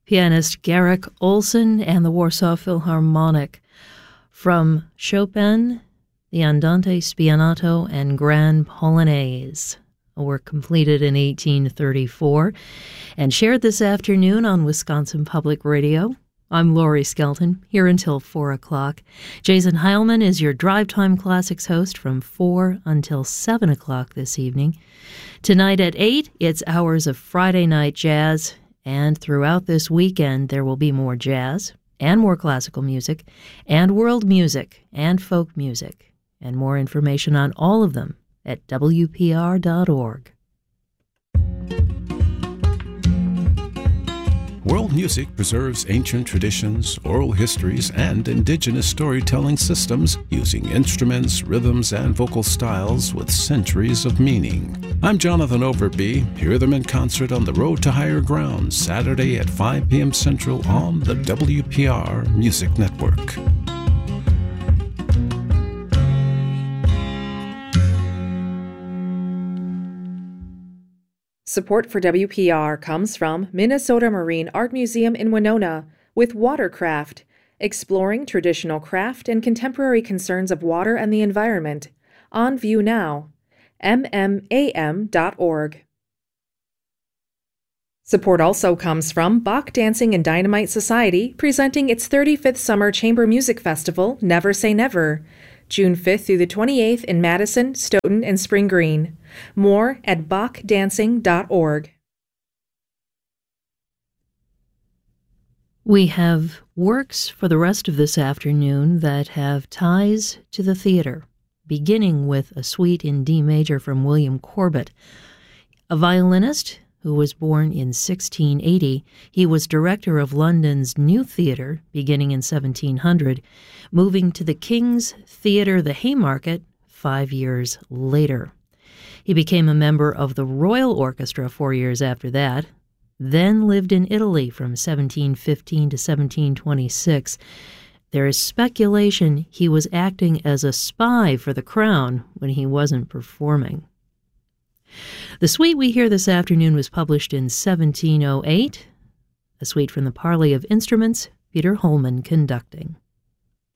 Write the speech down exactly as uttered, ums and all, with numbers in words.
pianist Garrick Olson and the Warsaw Philharmonic. From Chopin, the Andante Spianato and Grand Polonaise, a work completed in eighteen thirty-four and shared this afternoon on Wisconsin Public Radio. I'm Laurie Skelton, here until four o'clock. Jason Heilman is your Drive Time Classics host from four until seven o'clock this evening. Tonight at eight, it's hours of Friday night jazz, and throughout this weekend there will be more jazz and more classical music and world music and folk music, and more information on all of them at W P R dot org. World music preserves ancient traditions, oral histories, and indigenous storytelling systems using instruments, rhythms, and vocal styles with centuries of meaning. I'm Jonathan Overby. Hear them in concert on the Road to Higher Ground, Saturday at five p.m. Central on the W P R Music Network. Support for W P R comes from Minnesota Marine Art Museum in Winona with Watercraft, exploring traditional craft and contemporary concerns of water and the environment. On view now. M M A M dot org. Support also comes from Bach Dancing and Dynamite Society, presenting its thirty-fifth Summer Chamber Music Festival, Never Say Never, June fifth through the twenty-eighth in Madison, Stoughton, and Spring Green. More at bach dancing dot org. We have works for the rest of this afternoon that have ties to the theater, beginning with a suite in D major from William Corbett. A violinist who was born in sixteen eighty, he was director of London's New Theatre beginning in seventeen hundred, moving to the King's Theatre, the Haymarket, five years later. He became a member of the Royal Orchestra four years after that, then lived in Italy from seventeen fifteen to seventeen twenty-six. There is speculation he was acting as a spy for the crown when he wasn't performing. The suite we hear this afternoon was published in seventeen oh eight, a suite from the Parley of Instruments, Peter Holman conducting.